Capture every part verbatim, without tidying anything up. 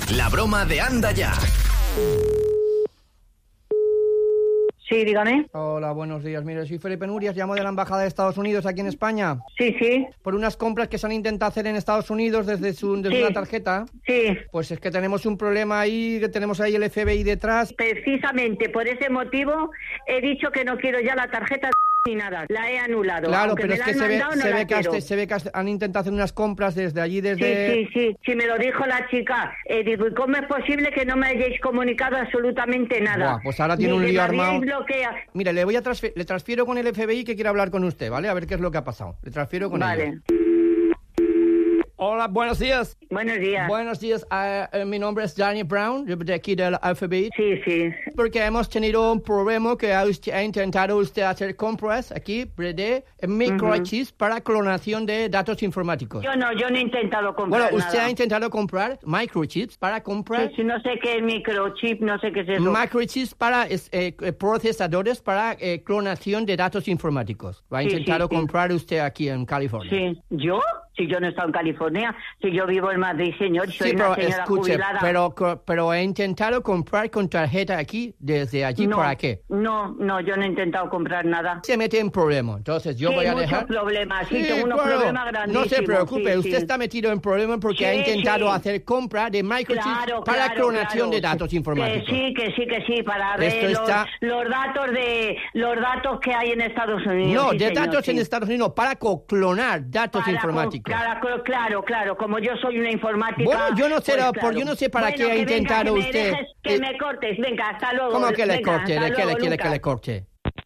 La broma de Anda Ya. Sí, dígame. Hola, buenos días. Mire, soy Felipe Nurias, llamo de la Embajada de Estados Unidos aquí en España. Sí, sí. Por unas compras que se han intentado hacer en Estados Unidos desde, su, desde sí. una tarjeta. Sí. Pues es que tenemos un problema ahí, que tenemos ahí el F B I detrás. Precisamente por ese motivo he dicho que no quiero ya la tarjeta ni nada. La he anulado. Claro, Aunque pero me es que se ve, mandado, no se, la ve que quiero. hace, se ve que han intentado hacer unas compras desde allí, desde... Sí, sí, sí. Sí, me lo dijo la chica. Eh, digo, ¿y cómo es posible que no me hayáis comunicado absolutamente nada? Buah, pues ahora tiene Ni un que lío me habíais armado. bloqueado. Mire, le voy a transfer- le transfiero con el F B I que quiere hablar con usted, ¿vale? A ver qué es lo que ha pasado. Le transfiero con Vale. ellos. Hola, buenos días. Buenos días. Buenos días, uh, uh, mi nombre es Danny Brown, de aquí del F B I. Sí, sí. Porque hemos tenido un problema que ha, usted, ha intentado usted hacer compras aquí de microchips uh-huh. para clonación de datos informáticos. Yo no, yo no he intentado comprar Bueno, usted nada. ha intentado comprar microchips para comprar... Sí, sí, no sé qué es microchip, no sé qué es eso. Microchips para es, eh, procesadores para eh, clonación de datos informáticos. Lo ha Sí, intentado sí, sí. comprar usted aquí en California. Sí. ¿Yo? Si yo no he estado en California, si yo vivo en Madrid, señor, soy Sí, una pero señora escuche, jubilada. pero, pero he intentado comprar con tarjeta aquí, desde allí no, para qué. No, no, yo no he intentado comprar nada. Se mete en problema, entonces yo sí, voy a muchos dejar... problemas, sí, Sí, tengo unos claro. problemas grandísimos. No se preocupe, sí, usted sí. está metido en problemas porque Sí, ha intentado sí. hacer compra de microchips Claro, para claro, clonación claro. de datos informáticos. Que sí, que sí, que sí, para Esto ver los, está- los datos de los datos que hay en Estados Unidos. No, sí, de señor, datos sí. en Estados Unidos para co- clonar datos Para informáticos. co- Claro, claro, claro, como yo soy una informática... Bueno, yo no sé, pues, por- claro. yo no sé para Bueno, qué ha que venga, intentado que me usted- dejes, que eh, me cortes, venga, hasta luego. ¿Cómo que le venga, corte? hasta ¿De qué le luego, quiere que Lucas. le corte?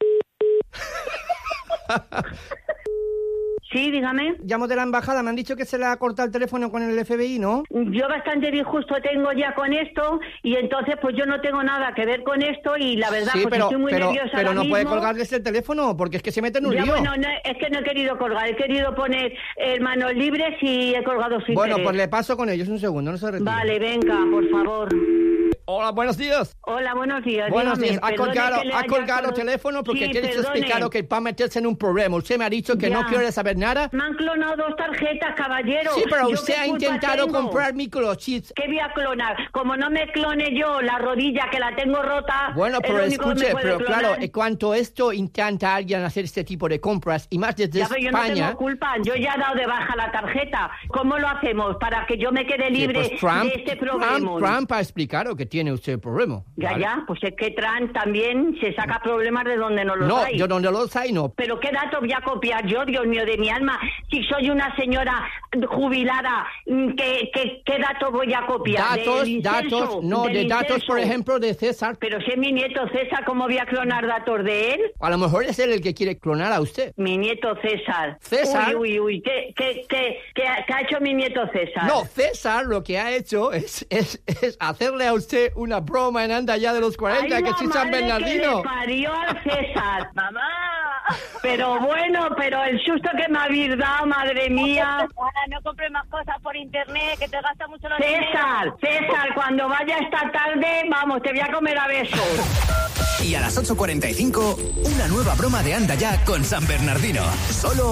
Sí, dígame. Llamo de la embajada, me han dicho que se le ha cortado el teléfono con el F B I, ¿no? Yo bastante disgusto tengo ya con esto y entonces pues yo no tengo nada que ver con esto y la verdad Sí, pues pero, estoy muy pero, nerviosa pero ahora no puede mismo. colgarles el teléfono porque es que se mete en un Ya, lío. bueno, no, es que no he querido colgar, he querido poner eh, manos libres y he colgado sin Bueno, querer. pues le paso con ellos un segundo, no se retire. Vale, venga, por favor. Hola, buenos días. Hola, buenos días. Buenos dígame, días. Ha perdone colgado, que le ha haya colgado el colo- teléfono porque Sí, tienes perdone. explicado que va a meterse en un problema. Usted me ha dicho que Ya. no quiere saber nada. Me han clonado dos tarjetas, caballero. Sí, pero ¿Yo usted qué ha culpa intentado tengo? comprar microchips. ¿Qué voy a clonar? Como no me clone yo la rodilla que la tengo rota... Bueno, es pero lo único que me escuche, puede pero clonar. claro, en cuanto esto intenta alguien hacer este tipo de compras, y más desde Ya, pero yo no España... tengo culpa. Yo ya he dado de baja la tarjeta. ¿Cómo lo hacemos para que yo me quede Sí, libre pues Trump, de este problema? Trump, Trump ha explicado que tiene usted el problema. Ya, ¿vale? ya. Pues es que Trump también se saca problemas de donde no los No, hay. yo donde los hay no. ¿Pero qué datos voy a copiar yo, Dios mío, de mi alma? Si soy una señora jubilada, ¿qué, qué, qué datos voy a copiar? Datos, ¿Del incenso? datos, no, ¿Del de datos, incenso? por ejemplo, de César. Pero si es mi nieto César, ¿cómo voy a clonar datos de él? A lo mejor es él el que quiere clonar a usted. Mi nieto César. César. Uy, uy, uy. ¿Qué, qué, qué, qué, ha, qué ha hecho mi nieto César? No, César lo que ha hecho es, es, es hacerle a usted una broma en Anda Ya de los cuarenta, Ay, que la si San madre Bernardino. que le parió al César. ¡Mamá! Pero bueno, pero el susto que me habéis dado, madre mía. Ahora no compres más cosas por internet, que te gasta mucho los dinero. César, César, cuando vaya esta tarde, vamos, te voy a comer a besos. Y a las ocho cuarenta y cinco, una nueva broma de Anda Ya con San Bernardino. Solo